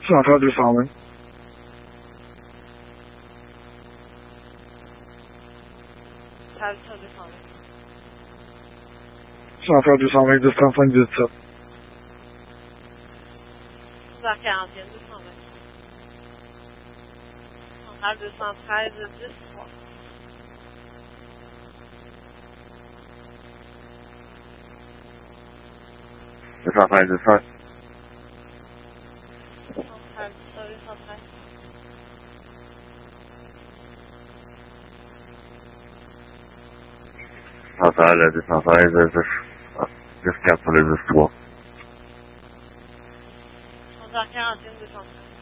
Centrale 220. Centrale 220, distance 517. 10h41, 220. Centrale 213, 10-3. Centrale 213. Centrale 213. Centrale 213, 10-4 pour le 10-3. 11h41, 213.